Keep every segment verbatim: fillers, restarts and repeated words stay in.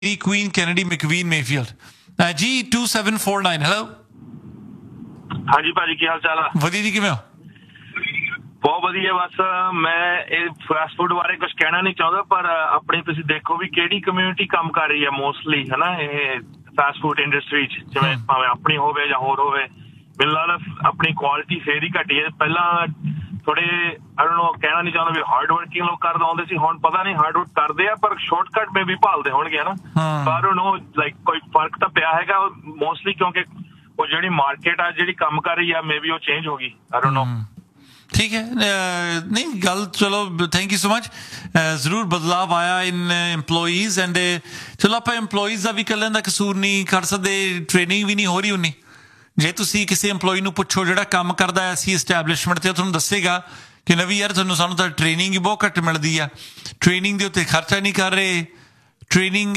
Queen Kennedy McQueen Mayfield. Uh, G two seven four nine, hello. ਹਾਂਜੀ ਭਾਜੀ ਕੀ ਹਾਲ ਚਾਲ ਆ? ਵਧੀਆ ਜੀ, ਕਿਵੇਂ ਹੋ? ਬਹੁਤ ਵਧੀਆ। ਬਸ ਮੈਂ ਇਹ ਫਾਸਟ ਫੂਡ ਬਾਰੇ ਕੁਝ ਕਹਿਣਾ ਨਹੀਂ ਚਾਹੁੰਦਾ, ਪਰ ਆਪਣੀ ਤੁਸੀਂ ਦੇਖੋ ਵੀ ਕਿਹੜੀ ਕਮਿਊਨਿਟੀ ਕੰਮ ਕਰ ਰਹੀ ਹੈ ਮੋਸਟਲੀ, ਹੈ ਨਾ, ਇਹ ਫਾਸਟ ਫੂਡ ਇੰਡਸਟਰੀ 'ਚ, ਜਿਵੇਂ ਭਾਵੇਂ ਆਪਣੀ ਹੋਵੇ ਜਾਂ ਹੋਰ ਹੋਵੇ। ਮੈਨੂੰ ਲੱਗਦਾ ਆਪਣੀ ਕੁਆਲਿਟੀ ਫੇਰ ਹੀ ਘਟੀ ਹੈ। ਪਹਿਲਾਂ ਥੋੜੇ ਆਈ ਡੋਨਟ ਨੋ, ਕਹਿਣਾ ਨਹੀਂ ਚਾਹੁੰਦਾ ਵੀ ਹਾਰਡ ਵਰਕਿੰਗ ਲੋਕ ਕਰਦੇ ਆਉਂਦੇ ਸੀ, ਹੁਣ ਪਤਾ ਨਹੀਂ ਹਾਰਡ ਵਰਕ ਕਰਦੇ ਆ ਪਰ ਸ਼ਾਰਟਕਟ ਮੇ ਵੀ ਭਾਲਦੇ ਹੋਣਗੇ ਨਾ। ਆਈ ਡੋਨਟ ਨੋ, ਲਾਈਕ ਕੋਈ ਫਰਕ ਤਾਂ ਪਿਆ ਹੈਗਾ ਮੋਸਟਲੀ, ਕਿਉਂਕਿ ਉਹ ਜਿਹੜੀ ਮਾਰਕੀਟ ਆ ਜਿਹੜੀ ਕੰਮ ਕਰ ਰਹੀ ਆ ਮੇ ਵੀ ਉਹ ਚੇਂਜ ਹੋ ਗਈ। I don't know. ਠੀਕ ਹੈ, ਨਹੀਂ ਗੱਲ ਚਲੋ, ਥੈਂਕ ਯੂ ਸੋ ਮਚ। ਜ਼ਰੂਰ ਬਦਲਾਵ ਆਇਆ ਇਨ ਇੰਪਲੋਈਜ਼ ਐਂਡ ਚਲੋ ਆਪਾਂ ਇੰਪਲੋਈਜ਼ ਦਾ ਵੀ ਇਕੱਲਿਆਂ ਦਾ ਕਸੂਰ ਨਹੀਂ ਕਰ ਸਕਦੇ, ਟ੍ਰੇਨਿੰਗ ਵੀ ਨਹੀਂ ਹੋ ਰਹੀ ਉਨੀ। ਜੇ ਤੁਸੀਂ ਕਿਸੇ ਇੰਪਲੋਈ ਨੂੰ ਪੁੱਛੋ ਜਿਹੜਾ ਕੰਮ ਕਰਦਾ ਐਸੀ ਇਸਟੈਬਲਿਸ਼ਮੈਂਟ 'ਤੇ, ਉਹ ਤੁਹਾਨੂੰ ਦੱਸੇਗਾ ਕਿ ਨਵੀਂ ਯਾਰ ਤੁਹਾਨੂੰ ਸਾਨੂੰ ਤਾਂ ਟ੍ਰੇਨਿੰਗ ਹੀ ਬਹੁਤ ਘੱਟ ਮਿਲਦੀ ਆ, ਟ੍ਰੇਨਿੰਗ ਦੇ ਉੱਤੇ ਖਰਚਾ ਨਹੀਂ ਕਰ ਰਹੇ, ਟ੍ਰੇਨਿੰਗ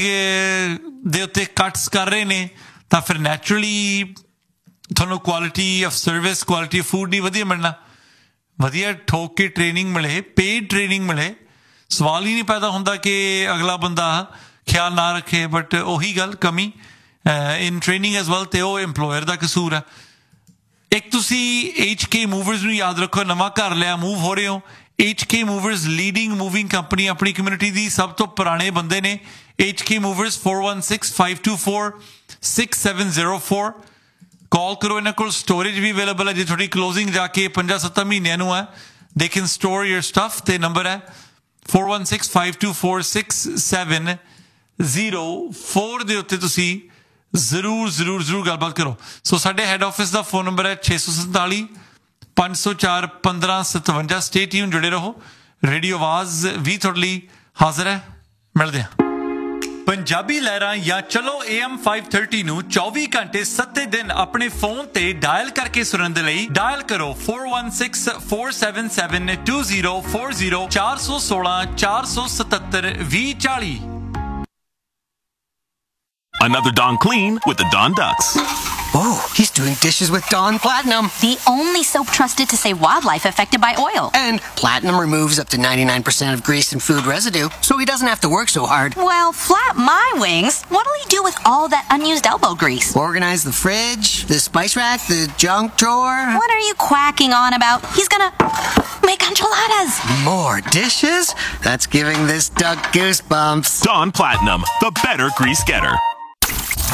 ਦੇ ਉੱਤੇ ਕੱਟਸ ਕਰ ਰਹੇ ਨੇ, ਤਾਂ ਫਿਰ ਨੈਚੁਰਲੀ ਤੁਹਾਨੂੰ quality of service, quality of food ਨਹੀਂ ਵਧੀਆ ਮਿਲਣਾ। ਵਧੀਆ ਠੋਕ ਕੇ ਟ੍ਰੇਨਿੰਗ ਮਿਲੇ, ਪੇਡ ਟ੍ਰੇਨਿੰਗ ਮਿਲੇ, ਸਵਾਲ ਹੀ ਨਹੀਂ ਪੈਦਾ ਹੁੰਦਾ ਕਿ ਅਗਲਾ ਬੰਦਾ ਖਿਆਲ ਨਾ ਰੱਖੇ। ਬਟ ਉਹੀ ਗੱਲ, ਕਮੀ ਇਨ ਟ੍ਰੇਨਿੰਗ ਐਜ਼ ਵੈਲ, ਅਤੇ ਉਹ ਇੰਪਲੋਇਰ ਦਾ ਕਸੂਰ ਆ। ਇੱਕ ਤੁਸੀਂ ਐਚ ਕੇ ਮੂਵਰਸ ਨੂੰ ਯਾਦ ਰੱਖੋ, ਨਵਾਂ ਘਰ ਲਿਆ, ਮੂਵ ਹੋ ਰਹੇ ਹੋ। H K movers leading moving company, ਆਪਣੀ ਕਮਿਊਨਿਟੀ ਦੀ ਸਭ ਤੋਂ ਪੁਰਾਣੇ ਬੰਦੇ ਨੇ। H K movers four one six five two four six seven zero four, ਕਾਲ ਕਰੋ। ਇਹਨਾਂ ਕੋਲ ਸਟੋਰੇਜ ਵੀ ਅਵੇਲੇਬਲ ਹੈ, ਜੇ ਤੁਹਾਡੀ ਕਲੋਜ਼ਿੰਗ ਜਾ ਕੇ ਪੰਜਾਂ ਸੱਤਾਂ ਮਹੀਨਿਆਂ ਨੂੰ ਹੈ, they can store your stuff. ਤੇ ਨੰਬਰ ਹੈ four one six five two four six seven zero four ਦੇ ਉੱਤੇ ਤੁਸੀਂ ਜ਼ਰੂਰ ਜ਼ਰੂਰ ਜ਼ਰੂਰ ਗੱਲਬਾਤ ਕਰੋ। ਸੋ ਸਾਡੇ ਹੈੱਡ ਆਫਿਸ ਦਾ ਫੋਨ ਨੰਬਰ ਹੈ ਛੇ ਸੌ ਸੰਤਾਲੀ ਪੰਜ ਸੌ ਚਾਰ ਪੰਦਰਾਂ ਸਤਵੰਜਾ। ਸਟੇ ਟਿਊਨ, ਜੁੜੇ ਰਹੋ। ਰੇਡੀਓ ਆਵਾਜ਼ ਵੀ ਤੁਹਾਡੇ ਲਈ ਹਾਜ਼ਰ ਹੈ। ਮਿਲਦੇ ਹਾਂ। ਪੰਜਾਬੀ ਲਹਿਰਾਂ ਜਾਂ ਚਲੋ ਏ ਐਮ five thirty ਨੂੰ ਚੌਵੀ ਘੰਟੇ ਸੱਤੇ ਦਿਨ ਆਪਣੇ ਫੋਨ ਤੇ ਡਾਇਲ ਕਰਕੇ ਸੁਣਨ ਦੇ ਲਈ ਡਾਇਲ ਕਰੋ four one six four seven seven two zero four zero ਚਾਰ ਸੌ ਸੋਲਾਂ ਚਾਰ ਸੌ ਸਤੱਤਰ ਵੀਹ ਚਾਲੀ। Another Dawn Clean with the Dawn Ducks. Oh, he's doing dishes with Dawn Platinum. The only soap trusted to save wildlife affected by oil. And Platinum removes up to ninety-nine percent of grease and food residue, so he doesn't have to work so hard. Well, flap my wings. What'll he do with all that unused elbow grease? Organize the fridge, the spice rack, the junk drawer. What are you quacking on about? He's gonna make enchiladas. More dishes? That's giving this duck goosebumps. Dawn Platinum, the better grease getter.